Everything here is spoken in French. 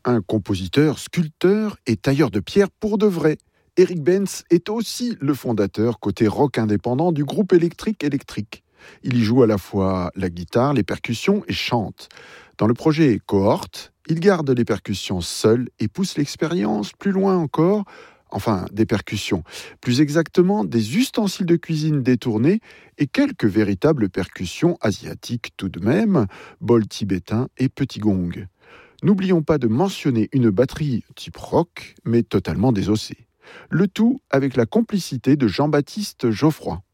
Un compositeur, sculpteur et tailleur de pierre pour de vrai. Eric Benz est aussi le fondateur côté rock indépendant du groupe Électrique. Il y joue à la fois la guitare, les percussions et chante. Dans le projet Cohorte, il garde les percussions seul et pousse l'expérience plus loin encore, enfin des percussions, plus exactement des ustensiles de cuisine détournés et quelques véritables percussions asiatiques tout de même, bol tibétain et petit gong. N'oublions pas de mentionner une batterie type rock, mais totalement désossée. Le tout avec la complicité de Jean-Baptiste Geoffroy.